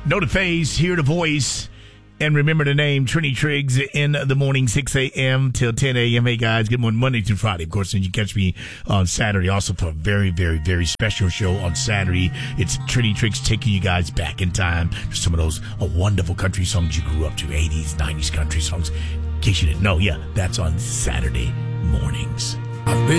Know the face, hear the voice, and remember the name, Trini Triggs, in the morning, 6 a.m. till 10 a.m. Hey, guys, good morning, Monday through Friday. Of course, and you catch me on Saturday, also for a very, very, very special show on Saturday. It's Trini Triggs taking you guys back in time to some of those wonderful country songs you grew up to, 80s, 90s country songs. In case you didn't know, yeah, that's on Saturday mornings. I've been